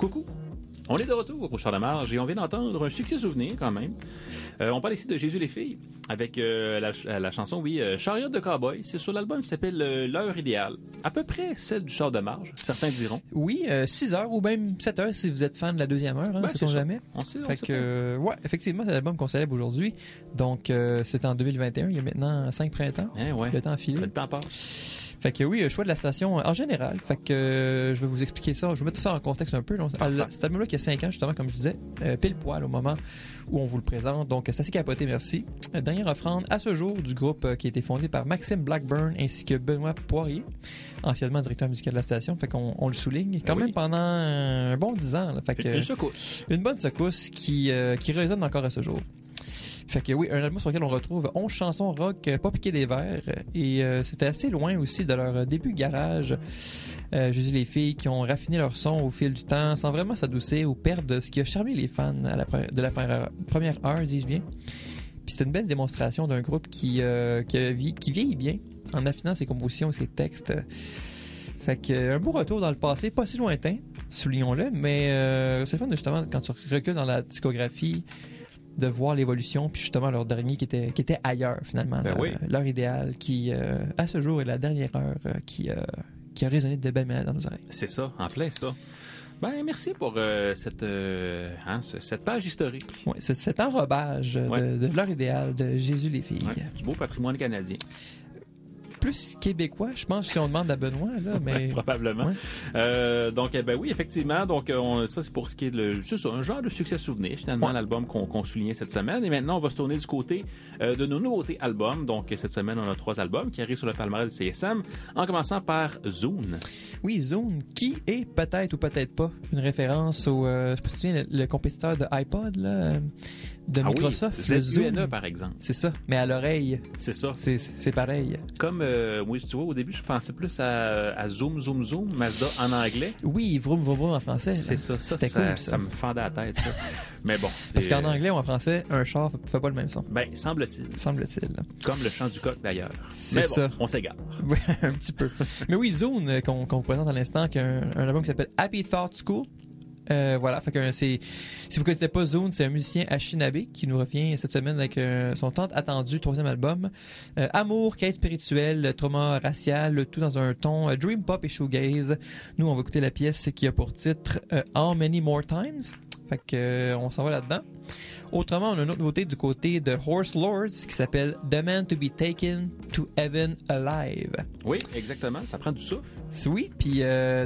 Coucou! On est de retour au Char de Marge et on vient d'entendre un succès souvenir quand même. On parle ici de Jésus les filles avec la chanson, Chariot de Cowboy. C'est sur l'album qui s'appelle L'heure idéale. À peu près celle du Char de Marge, certains diront. Oui, 6 heures ou même 7 heures si vous êtes fan de la deuxième heure, sait-on jamais. Ouais, effectivement, c'est l'album qu'on célèbre aujourd'hui. Donc, c'est en 2021, il y a maintenant 5 printemps. Ouais. Le temps a filé. Le temps passe. Fait que oui, choix de la station en général. Fait que je vais vous expliquer ça. Je vais mettre ça en contexte un peu. Cet album-là qui a 5 ans, justement, comme je disais, pile poil au moment où on vous le présente. Donc, c'est assez capoté, merci. Dernière offrande à ce jour du groupe qui a été fondé par Maxime Blackburn ainsi que Benoît Poirier, anciennement directeur musical de la station. Fait qu'on le souligne. Quand même pendant un bon 10 ans. Là. Fait que, une secousse. Une bonne secousse qui résonne encore à ce jour. Fait que oui, un album sur lequel on retrouve 11 chansons rock pas piquées des verres et c'était assez loin aussi de leur début garage. Jésus les filles qui ont raffiné leur son au fil du temps sans vraiment s'adoucir ou perdre ce qui a charmé les fans de la première heure, dis-je bien. Puis c'était une belle démonstration d'un groupe qui vieillit bien en affinant ses compositions et ses textes. Fait que un beau retour dans le passé, pas si lointain, soulignons-le, mais c'est fun justement quand tu recules dans la discographie de voir l'évolution, puis justement leur dernier qui était ailleurs finalement, leur idéal qui à ce jour est la dernière heure qui a résonné de belle manière dans nos oreilles. C'est ça, en plein ça. Merci pour cette page historique. Oui, cet enrobage de leur idéal de Jésus les filles. Ouais, du beau patrimoine canadien. Plus québécois, je pense, si on demande à Benoît, là, mais... probablement. Ouais. Donc, oui, effectivement. Donc, ça, c'est pour ce qui est c'est ça, un genre de succès souvenir, finalement, l'album qu'on soulignait cette semaine. Et maintenant, on va se tourner du côté de nos nouveautés albums. Donc, cette semaine, on a 3 albums qui arrivent sur le palmarès de CSM, en commençant par Zune. Oui, Zune, qui est peut-être ou peut-être pas une référence au... je sais pas si tu te souviens, le compétiteur de iPod, là... de Microsoft. Oui, ZUNE, par exemple. C'est ça, mais à l'oreille. C'est ça. C'est pareil. Comme, oui, tu vois, au début, je pensais plus à Zoom, Mazda en anglais. Oui, Vroom, Vroom, Vroom en français. C'est ça. C'était cool, ça. Ça me fendait la tête, ça. Mais bon. Parce qu'en anglais ou en français, un char fait pas le même son. Semble-t-il. Comme le chant du coq, d'ailleurs. C'est ça. On s'égare. Oui, un petit peu. Mais oui, Zune, qu'on vous présente à l'instant, qui a un album qui s'appelle Happy Thought School. Voilà, fait que si vous connaissez pas Zune, c'est un musicien Anishinaabe qui nous revient cette semaine avec son tant attendu 3e album. Amour, quête spirituelle, trauma racial, le tout dans un ton dream pop et shoegaze. Nous, on va écouter la pièce qui a pour titre How Many More Times. Fait que on s'en va là-dedans. Autrement, on a une autre nouveauté du côté de Horse Lords qui s'appelle The Man to be Taken to Heaven Alive. Oui, exactement. Ça prend du souffle. Oui, puis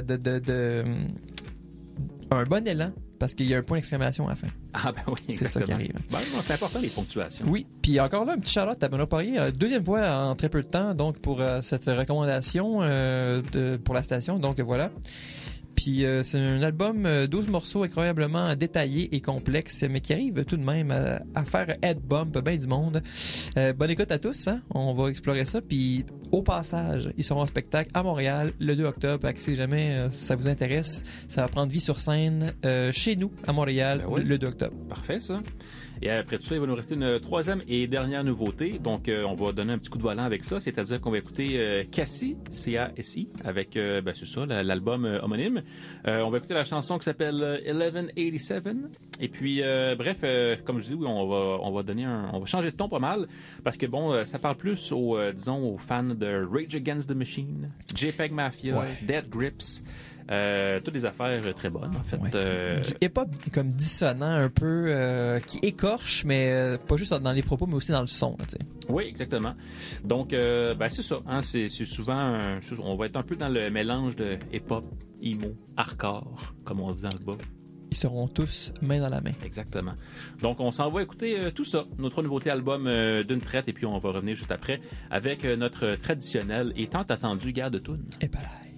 un bon élan, parce qu'il y a un point d'exclamation à la fin. Ah ben oui, exactement. C'est ça qui arrive. C'est important, les ponctuations. Oui, puis encore là, un petit shout-out à Benoît Poirier. 2e fois en très peu de temps, donc pour cette recommandation pour la station. Donc voilà. Puis c'est un album 12 morceaux incroyablement détaillés et complexes, mais qui arrive tout de même à faire head bump bien du monde. Bonne écoute à tous, hein? On va explorer ça. Puis au passage, ils seront en spectacle à Montréal le 2 octobre. Si jamais ça vous intéresse, ça va prendre vie sur scène chez nous à Montréal le 2 octobre. Parfait, ça. Et après tout ça, il va nous rester une 3e et dernière nouveauté. Donc, on va donner un petit coup de volant avec ça. C'est-à-dire qu'on va écouter Cassie, C-A-S-I, avec, c'est ça, l'album homonyme. On va écouter la chanson qui s'appelle 1187. Et puis, comme je dis, oui, on va changer de ton pas mal. Parce que, bon, ça parle plus aux fans de Rage Against the Machine, JPEG Mafia, Dead Grips. Toutes des affaires très bonnes, en fait. Du hip-hop comme dissonant un peu, qui écorche, mais pas juste dans les propos, mais aussi dans le son. Là, oui, exactement. Donc, c'est ça. Hein, c'est souvent... on va être un peu dans le mélange de hip-hop, emo, hardcore, comme on dit dans le bas. Ils seront tous main dans la main. Exactement. Donc, on s'en va écouter tout ça. Notre nouveauté album d'une traite, et puis on va revenir juste après avec notre traditionnel et tant attendu Guerre de Toune. Et pareil.